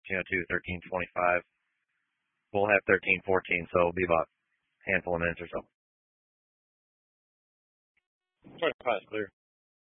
13:02, 13:25. We'll have 13:14, so it'll be about a handful of minutes or so. 25 is clear.